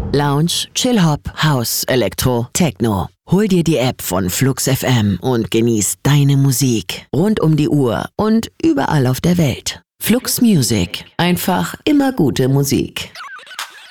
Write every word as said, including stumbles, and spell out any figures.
Lounge, Chill-Hop, House, Elektro, Techno. Hol dir die App von Flux F M und genieß deine Musik rund um die Uhr und überall auf der Welt. Flux Music. Einfach immer gute Musik.